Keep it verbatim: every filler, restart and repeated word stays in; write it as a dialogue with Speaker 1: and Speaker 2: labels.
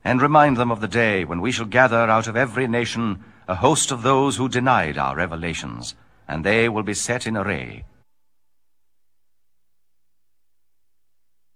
Speaker 1: and remind them of the day when we shall gather out of every nation a host of those who denied our revelations, and they will be set in array.